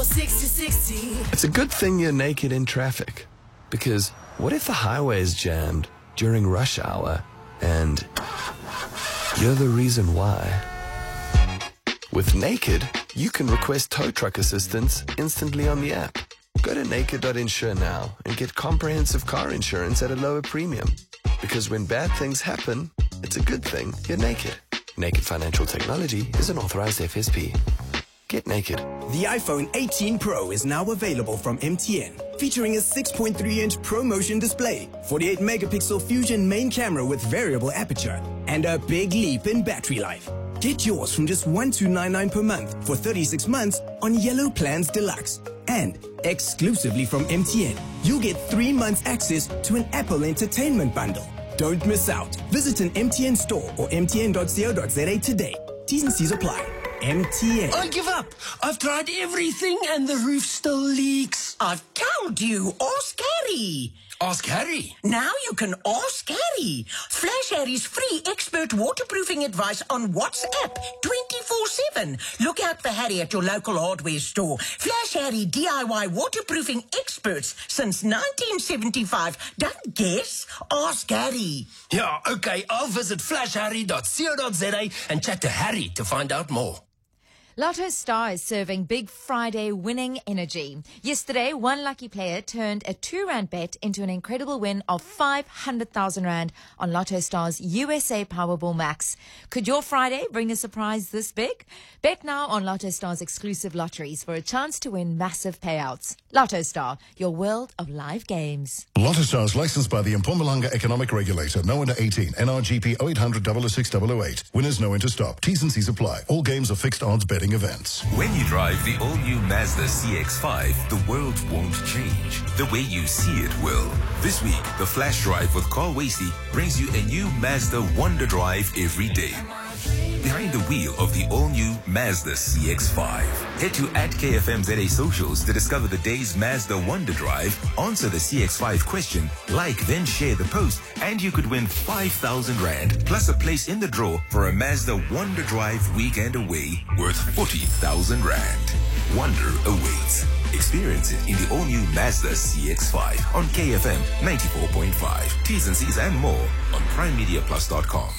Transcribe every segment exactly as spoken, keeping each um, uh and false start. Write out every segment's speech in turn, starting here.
sixty sixty. It's a good thing you're naked in traffic. Because what if the highway is jammed during rush hour and you're the reason why? With Naked, you can request tow truck assistance instantly on the app. Go to naked dot insure now and get comprehensive car insurance at a lower premium. Because when bad things happen, it's a good thing you're naked. Naked Financial Technology is an authorized F S P. Get naked. The iPhone eighteen Pro is now available from M T N, featuring a six point three inch ProMotion display, forty-eight megapixel Fusion main camera with variable aperture, and a big leap in battery life. Get yours from just one thousand two hundred ninety-nine dollars per month for thirty-six months on Yellow Plans Deluxe. And exclusively from M T N, you'll get three months access to an Apple Entertainment bundle. Don't miss out. Visit an M T N store or m t n dot co dot z a today. T's and C's apply. M T N. I give up. I've tried everything and the roof still leaks. I've told you, ask Harry. Ask Harry. Now you can ask Harry. Flash Harry's free expert waterproofing advice on WhatsApp twenty-four seven. Look out for Harry at your local hardware store. Flash Harry D I Y waterproofing experts since nineteen seventy-five. Don't guess. Ask Harry. Yeah, okay. I'll visit flash harry dot co dot z a and chat to Harry to find out more. Lotto Star is serving Big Friday winning energy. Yesterday, one lucky player turned a two rand bet into an incredible win of five hundred thousand rand on Lotto Star's U S A Powerball Max. Could your Friday bring a surprise this big? Bet now on Lotto Star's exclusive lotteries for a chance to win massive payouts. Lotto Star, your world of live games. Lotto Star is licensed by the Mpumalanga Economic Regulator. No under eighteen. N R G P oh eight hundred, oh oh six oh oh eight. Winners know when to stop. T's and C's apply. All games are fixed odds betting events. When you drive the all-new Mazda C X five, the world won't change. The way you see it will. This week, the Flash Drive with Carl Wasey brings you a new Mazda Wonder Drive every day. Behind the wheel of the all-new Mazda C X five. Head to at K F M Z A socials to discover the day's Mazda Wonder Drive, answer the C X five question, like, then share the post, and you could win five thousand rand, plus a place in the draw for a Mazda Wonder Drive weekend away worth forty thousand rand. Wonder awaits. Experience it in the all-new Mazda C X five on K F M ninety-four point five. T's and C's and more on prime media plus dot com.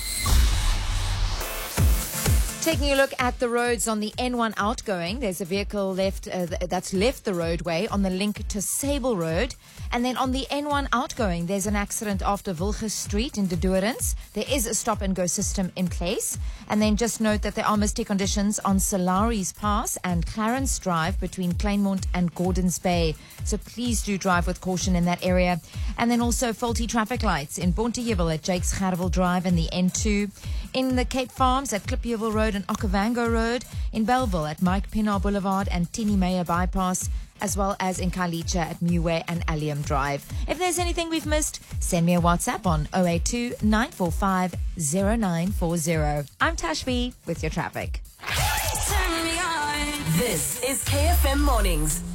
Taking a look at the roads on the N one outgoing, there's a vehicle left uh, that's left the roadway on the link to Sable Road. And then on the N one outgoing, there's an accident after Wilges Street in De Doorns. There is a stop-and-go system in place. And then just note that there are misty conditions on Salaris Pass and Clarence Drive between Kleinmond and Gordons Bay. So please do drive with caution in that area. And then also faulty traffic lights in Bonteheuwel at Jakes Gerwel Drive and the N two. In the Cape Farms at Klipjewel Road and Okavango Road, in Belleville at Mike Pienaar Boulevard and Tini Meyer Bypass, as well as in Khayelitsha at Muway and Allium Drive. If there's anything we've missed, send me a WhatsApp on oh eight two, nine four five, oh nine four oh. I'm Tashvi with your traffic. This is K F M Mornings.